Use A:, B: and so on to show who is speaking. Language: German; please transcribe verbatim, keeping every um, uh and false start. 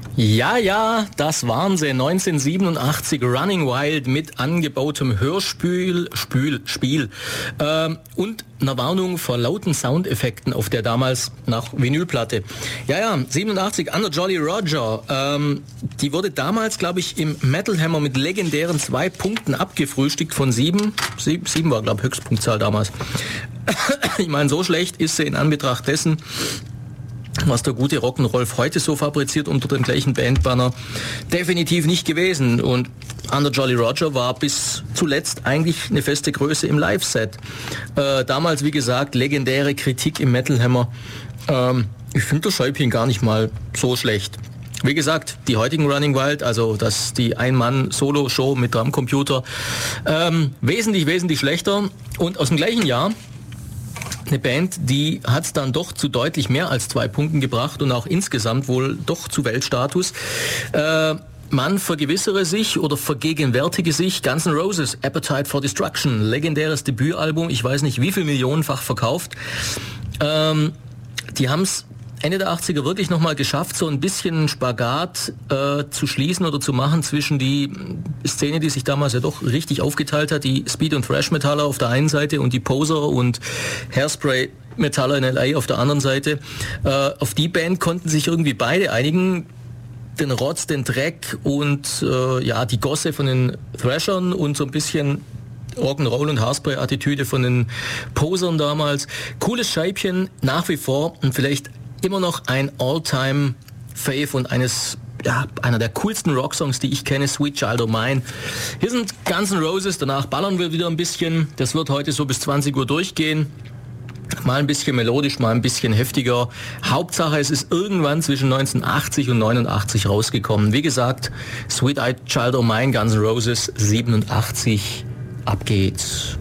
A: Ja, ja, das waren sie. neunzehnhundertsiebenundachtzig Running Wild mit angebautem Hörspiel, Spül, Spiel ähm, und einer Warnung vor lauten Soundeffekten auf der damals nach Vinylplatte. Ja, ja, siebenundachtzig, Under Jolly Roger. Ähm, die wurde damals, glaube ich, im Metal Hammer mit legendären zwei Punkten abgefrühstückt von sieben. Sieben, sieben war, glaube ich, Höchstpunktzahl damals. Ich meine, so schlecht ist sie in Anbetracht dessen, was der gute Rock'n'Rolf heute so fabriziert unter dem gleichen Bandbanner, definitiv nicht gewesen. Und Under Jolly Roger war bis zuletzt eigentlich eine feste Größe im Live-Set. Äh, damals, wie gesagt, legendäre Kritik im Metal Hammer. Ähm, ich finde das Scheibchen gar nicht mal so schlecht. Wie gesagt, die heutigen Running Wild, also das die Ein-Mann-Solo-Show mit Drumcomputer, ähm, wesentlich, wesentlich schlechter. Und aus dem gleichen Jahr eine Band, die hat es dann doch zu deutlich mehr als zwei Punkten gebracht und auch insgesamt wohl doch zu Weltstatus. Äh, man vergewissere sich oder vergegenwärtige sich Guns N' Roses, Appetite for Destruction, legendäres Debütalbum, ich weiß nicht wie viel millionenfach verkauft. Ähm, die haben es Ende der achtziger wirklich nochmal geschafft, so ein bisschen Spagat äh, zu schließen oder zu machen zwischen die Szene, die sich damals ja doch richtig aufgeteilt hat, die Speed- und Thrash-Metaller auf der einen Seite und die Poser und Hairspray-Metaller in L A auf der anderen Seite. Äh, auf die Band konnten sich irgendwie beide einigen. Den Rotz, den Dreck und äh, ja die Gosse von den Thrashern und so ein bisschen Rock'n'Roll und Haarspray-Attitüde von den Posern damals. Cooles Scheibchen, nach wie vor und vielleicht immer noch ein All-Time-Fave und eines, ja, einer der coolsten Rocksongs, die ich kenne, Sweet Child O' Mine. Hier sind Guns N' Roses, danach ballern wir wieder ein bisschen. Das wird heute so bis zwanzig Uhr durchgehen. Mal ein bisschen melodisch, mal ein bisschen heftiger. Hauptsache, es ist irgendwann zwischen neunzehnhundertachtzig und neunundachtzig rausgekommen. Wie gesagt, Sweet Child O' Mine, Guns N' Roses, siebenundachtzig. Ab geht's.